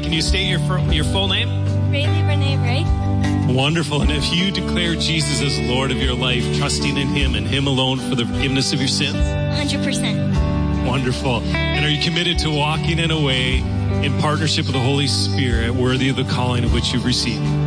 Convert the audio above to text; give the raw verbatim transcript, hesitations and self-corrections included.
Can you state your your full name? Rayleigh Renee Ray. Wonderful. And if you declare Jesus as Lord of your life, trusting in him and him alone for the forgiveness of your sins? one hundred percent. Wonderful. And are you committed to walking in a way in partnership with the Holy Spirit worthy of the calling of which you've received?